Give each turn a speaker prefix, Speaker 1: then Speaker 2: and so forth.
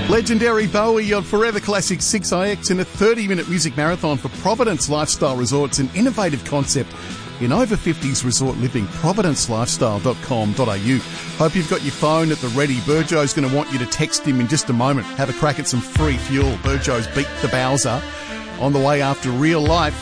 Speaker 1: Legendary Bowie on Forever Classic 6IX in a 30-minute music marathon for Providence Lifestyle Resorts, an innovative concept in over 50s resort living. providencelifestyle.com.au. Hope you've got your phone at the ready. Burjo's going to want you to text him in just a moment. Have a crack at some free fuel. Burjo's Beat the Bowser on the way after Real Life.